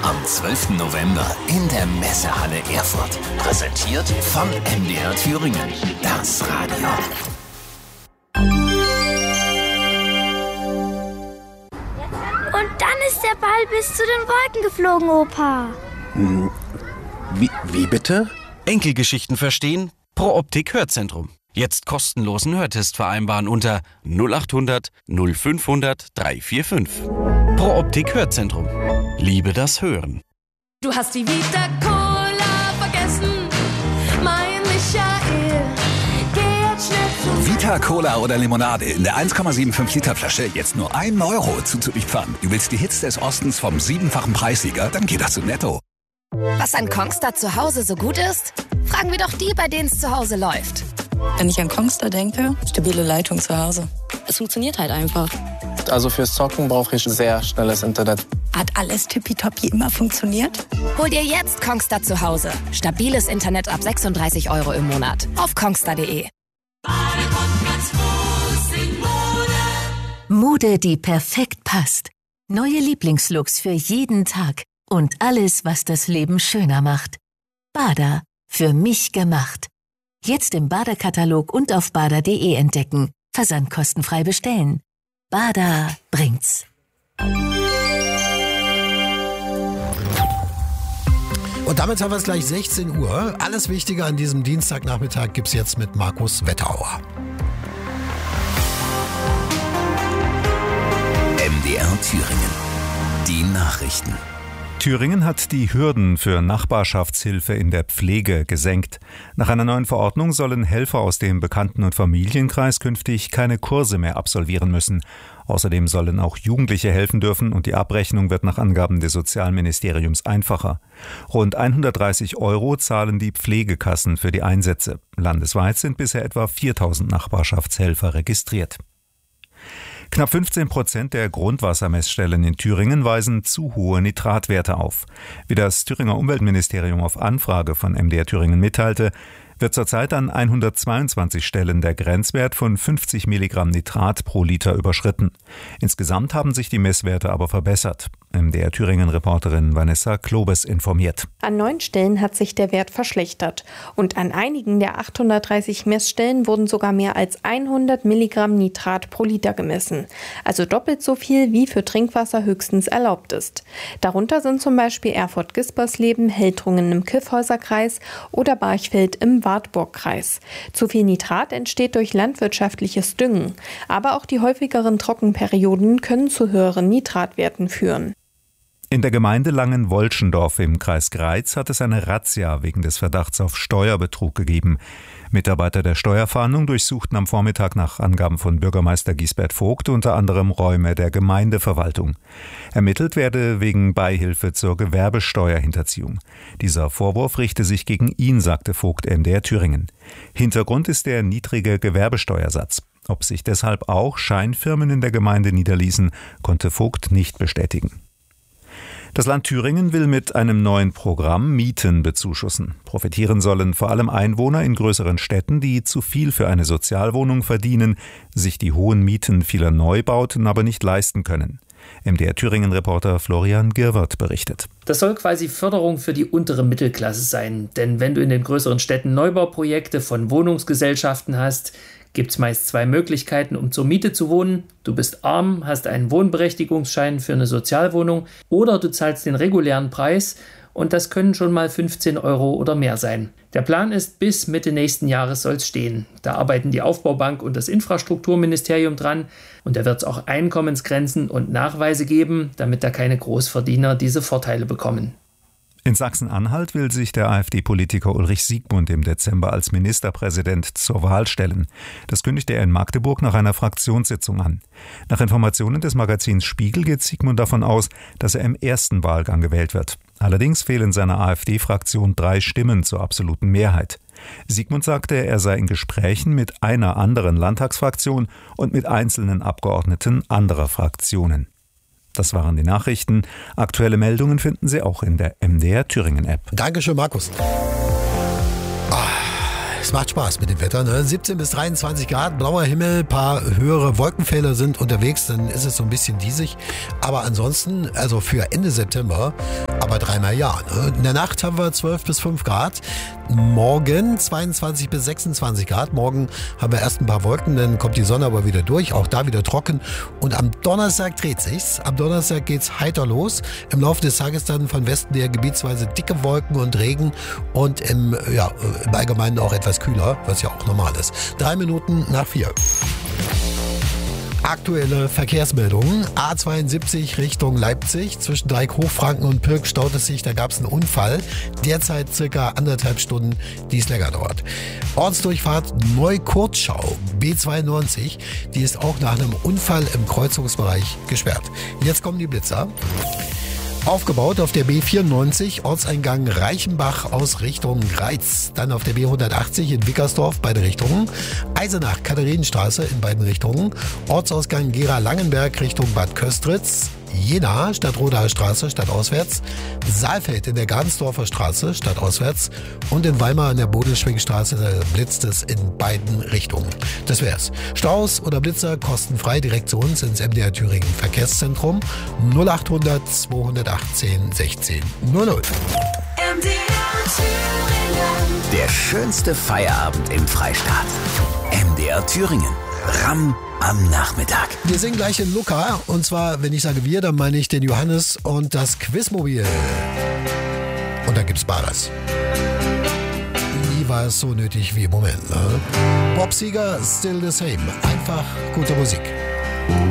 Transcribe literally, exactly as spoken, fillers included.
Am zwölften November in der Messehalle Erfurt. Präsentiert von M D R Thüringen. Das Radio. Und dann ist der Ball bis zu den Wolken geflogen, Opa. Hm, wie, wie bitte? Enkelgeschichten verstehen? Pro Optik Hörzentrum. Jetzt kostenlosen Hörtest vereinbaren unter null acht hundert null fünfhundert dreihundertfünfundvierzig. Pro Optik Hörzentrum. Liebe das Hören. Du hast die Vita Cola vergessen, mein Michael. Geh jetzt schnell zu Vita Cola oder Limonade in der eins Komma fünfundsiebzig Liter Flasche jetzt nur ein Euro zuzüglich Pfand. Du willst die Hits des Ostens vom siebenfachen Preissieger? Dann geht das zu Netto. Was an Kongstar zu Hause so gut ist? Fragen wir doch die, bei denen es zu Hause läuft. Wenn ich an Kongstar denke, stabile Leitung zu Hause. Es funktioniert halt einfach. Also fürs Zocken brauche ich sehr schnelles Internet. Hat alles tippitoppi immer funktioniert? Hol dir jetzt Kongstar zu Hause. Stabiles Internet ab sechsunddreißig Euro im Monat. Auf kongstar punkt de. Mode, die perfekt passt. Neue Lieblingslooks für jeden Tag. Und alles, was das Leben schöner macht. Bader. Für mich gemacht. Jetzt im Bader-Katalog und auf bader punkt de entdecken. Versand kostenfrei bestellen. Bader bringt's. Und damit haben wir es gleich sechzehn Uhr. Alles Wichtige an diesem Dienstagnachmittag gibt's jetzt mit Markus Wetterauer. M D R Thüringen. Die Nachrichten. Thüringen hat die Hürden für Nachbarschaftshilfe in der Pflege gesenkt. Nach einer neuen Verordnung sollen Helfer aus dem Bekannten- und Familienkreis künftig keine Kurse mehr absolvieren müssen. Außerdem sollen auch Jugendliche helfen dürfen und die Abrechnung wird nach Angaben des Sozialministeriums einfacher. Rund hundertdreißig Euro zahlen die Pflegekassen für die Einsätze. Landesweit sind bisher etwa viertausend Nachbarschaftshelfer registriert. Knapp fünfzehn Prozent der Grundwassermessstellen in Thüringen weisen zu hohe Nitratwerte auf. Wie das Thüringer Umweltministerium auf Anfrage von M D R Thüringen mitteilte, wird zurzeit an hundertzweiundzwanzig Stellen der Grenzwert von fünfzig Milligramm Nitrat pro Liter überschritten. Insgesamt haben sich die Messwerte aber verbessert. M D R Thüringen-Reporterin Vanessa Klobes informiert. An neun Stellen hat sich der Wert verschlechtert. Und an einigen der achthundertdreißig Messstellen wurden sogar mehr als hundert Milligramm Nitrat pro Liter gemessen. Also doppelt so viel, wie für Trinkwasser höchstens erlaubt ist. Darunter sind zum Beispiel Erfurt-Gispersleben, Heltrungen im Kyffhäuserkreis oder Barchfeld im Wartburgkreis. Zu viel Nitrat entsteht durch landwirtschaftliches Düngen. Aber auch die häufigeren Trockenperioden können zu höheren Nitratwerten führen. In der Gemeinde Langenwolschendorf im Kreis Greiz hat es eine Razzia wegen des Verdachts auf Steuerbetrug gegeben. Mitarbeiter der Steuerfahndung durchsuchten am Vormittag nach Angaben von Bürgermeister Giesbert Vogt unter anderem Räume der Gemeindeverwaltung. Ermittelt werde wegen Beihilfe zur Gewerbesteuerhinterziehung. Dieser Vorwurf richte sich gegen ihn, sagte Vogt M D R Thüringen. Hintergrund ist der niedrige Gewerbesteuersatz. Ob sich deshalb auch Scheinfirmen in der Gemeinde niederließen, konnte Vogt nicht bestätigen. Das Land Thüringen will mit einem neuen Programm Mieten bezuschussen. Profitieren sollen vor allem Einwohner in größeren Städten, die zu viel für eine Sozialwohnung verdienen, sich die hohen Mieten vieler Neubauten aber nicht leisten können. M D R Thüringen-Reporter Florian Girwert berichtet. Das soll quasi Förderung für die untere Mittelklasse sein. Denn wenn du in den größeren Städten Neubauprojekte von Wohnungsgesellschaften hast, gibt es meist zwei Möglichkeiten, um zur Miete zu wohnen. Du bist arm, hast einen Wohnberechtigungsschein für eine Sozialwohnung oder du zahlst den regulären Preis und das können schon mal fünfzehn Euro oder mehr sein. Der Plan ist, bis Mitte nächsten Jahres soll es stehen. Da arbeiten die Aufbaubank und das Infrastrukturministerium dran und da wird es auch Einkommensgrenzen und Nachweise geben, damit da keine Großverdiener diese Vorteile bekommen. In Sachsen-Anhalt will sich der AfD-Politiker Ulrich Siegmund im Dezember als Ministerpräsident zur Wahl stellen. Das kündigte er in Magdeburg nach einer Fraktionssitzung an. Nach Informationen des Magazins Spiegel geht Siegmund davon aus, dass er im ersten Wahlgang gewählt wird. Allerdings fehlen seiner AfD-Fraktion drei Stimmen zur absoluten Mehrheit. Siegmund sagte, er sei in Gesprächen mit einer anderen Landtagsfraktion und mit einzelnen Abgeordneten anderer Fraktionen. Das waren die Nachrichten. Aktuelle Meldungen finden Sie auch in der M D R Thüringen-App. Dankeschön, Markus. Ah, es macht Spaß mit dem Wetter, ne? siebzehn bis dreiundzwanzig Grad, blauer Himmel, paar höhere Wolkenfelder sind unterwegs, dann ist es so ein bisschen diesig. Aber ansonsten, also für Ende September, ab aber dreimal ja. Ne? In der Nacht haben wir zwölf bis fünf Grad. Morgen zweiundzwanzig bis sechsundzwanzig Grad. Morgen haben wir erst ein paar Wolken, dann kommt die Sonne aber wieder durch. Auch da wieder trocken. Und am Donnerstag dreht sich's. Am Donnerstag geht's heiter los. Im Laufe des Tages dann von Westen her gebietsweise dicke Wolken und Regen. Und im, ja, im Allgemeinen auch etwas kühler, was ja auch normal ist. Drei Minuten nach vier. Aktuelle Verkehrsmeldungen. A zweiundsiebzig Richtung Leipzig. Zwischen Dreieck Hochfranken und Pirk staut es sich. Da gab es einen Unfall. Derzeit circa anderthalb Stunden, die es länger dauert. Ortsdurchfahrt Neukurzschau B zweiundneunzig. Die ist auch nach einem Unfall im Kreuzungsbereich gesperrt. Jetzt kommen die Blitzer. Aufgebaut auf der B vierundneunzig, Ortseingang Reichenbach aus Richtung Greiz. Dann auf der B hundertachtzig in Wickersdorf, beide Richtungen. Eisenach, Katharinenstraße in beiden Richtungen. Ortsausgang Gera-Langenberg Richtung Bad Köstritz. Jena, Stadtrodaer Straße, stadtauswärts. Saalfeld in der Garnsdorfer Straße, stadtauswärts. Und in Weimar an der Bodelschwingstraße, da blitzt es in beiden Richtungen. Das wär's. Staus oder Blitzer kostenfrei direkt zu uns ins M D R Thüringen Verkehrszentrum null achthundert zweihundertachtzehn sechzehn null null. M D R Thüringen. Der schönste Feierabend im Freistaat. M D R Thüringen. Ram am Nachmittag. Wir singen gleich in Luca. Und zwar, wenn ich sage wir, dann meine ich den Johannes und das Quizmobil. Und dann gibt's Bares. Nie war es so nötig wie im Moment. Ne? Bob Seger, Still the Same. Einfach gute Musik.